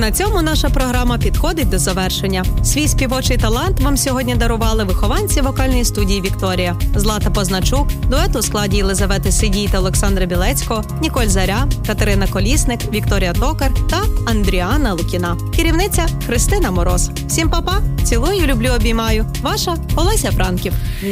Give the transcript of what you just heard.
На цьому наша програма підходить до завершення. Свій співочий талант вам сьогодні дарували вихованці вокальної студії «Вікторія». Злата Позначук, дует у складі Єлизавети Сидій та Олександра Білецького, Ніколь Заря, Катерина Колісник, Вікторія Токар та Андріана Лукіна. Керівниця Христина Мороз. Всім па-па, цілую, люблю, обіймаю. Ваша Олеся Франків.